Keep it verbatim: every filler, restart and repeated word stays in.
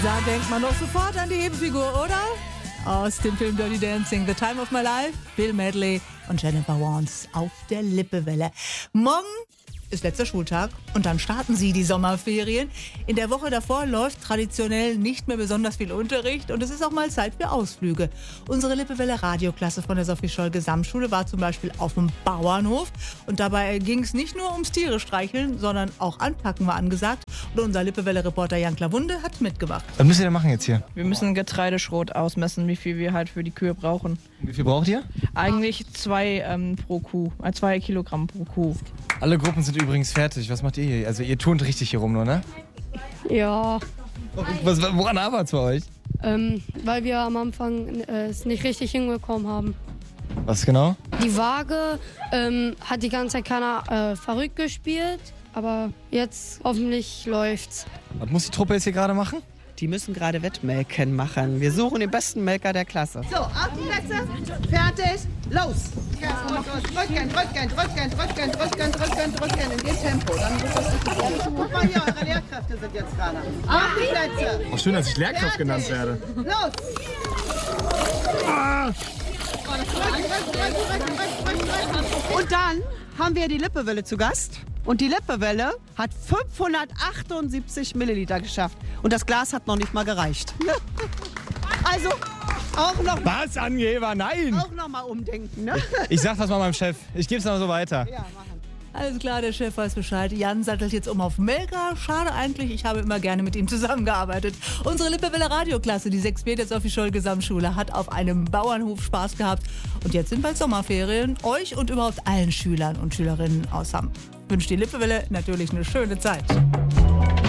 Da denkt man doch sofort an die Hebefigur, oder? Aus dem Film Dirty Dancing, The Time of My Life, Bill Medley und Jennifer Warnes auf der Lippewelle. Morgen ist letzter Schultag und dann starten sie die Sommerferien. In der Woche davor läuft traditionell nicht mehr besonders viel Unterricht und es ist auch mal Zeit für Ausflüge. Unsere Lippewelle Radioklasse von der Sophie Scholl Gesamtschule war zum Beispiel auf dem Bauernhof und dabei ging es nicht nur ums Tiere streicheln, sondern auch Anpacken war angesagt. Und unser Lippewelle-Reporter Jan Klawunde hat mitgemacht. Was müsst ihr denn machen jetzt hier? Wir müssen Getreideschrot ausmessen, wie viel wir halt für die Kühe brauchen. Wie viel braucht ihr? Eigentlich zwei ähm, pro Kuh, äh, zwei Kilogramm pro Kuh. Alle Gruppen sind übrigens fertig. Was macht ihr hier? Also ihr turnt richtig hier rum nur, ne? Ja, Was, woran arbeitet es bei euch? ähm, weil wir am Anfang äh, es nicht richtig hinbekommen haben. Was genau? Die Waage ähm, hat die ganze Zeit keiner äh, verrückt gespielt, aber jetzt hoffentlich läuft's. Was muss die Truppe jetzt hier gerade machen? Die müssen gerade Wettmelken machen. Wir suchen den besten Melker der Klasse. So, auf die Plätze, fertig, los! Drücken, drücken, drücken, drücken, drücken, drücken, drücken, in dem Tempo. Dann wird das richtig gut. Guck mal hier, eure Lehrkräfte sind jetzt gerade. Auf die Plätze! Auch schön, dass ich Lehrkraft Fertig. genannt werde. Los! Und dann haben wir die Lippewelle zu Gast. Und die Lippewelle hat fünfhundertachtundsiebzig Milliliter geschafft. Und das Glas hat noch nicht mal gereicht. Also, auch noch, Was, Angeber? Nein! auch noch mal umdenken, ne? Ich sag das mal meinem Chef. Ich geb's mal so weiter. Ja, machen. Alles klar, der Chef weiß Bescheid. Jan sattelt jetzt um auf Melker. Schade eigentlich, ich habe immer gerne mit ihm zusammengearbeitet. Unsere Lippewelle Radioklasse, die sechs B der Sophie Scholl Gesamtschule, hat auf einem Bauernhof Spaß gehabt. Und jetzt sind bald Sommerferien. Euch und überhaupt allen Schülern und Schülerinnen aus Hamm wünscht die Lippewelle natürlich eine schöne Zeit.